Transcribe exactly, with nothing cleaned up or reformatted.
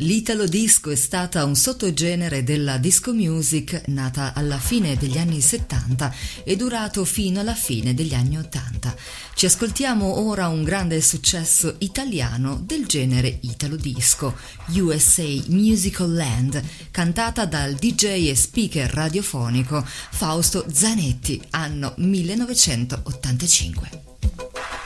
L'italo disco è stata un sottogenere della disco music nata alla fine degli anni settanta e durato fino alla fine degli anni ottanta. Ci ascoltiamo ora un grande successo italiano del genere italo disco, U S A Musical Land, cantata dal D J e speaker radiofonico Fausto Zanetti, anno millenovecentottantacinque.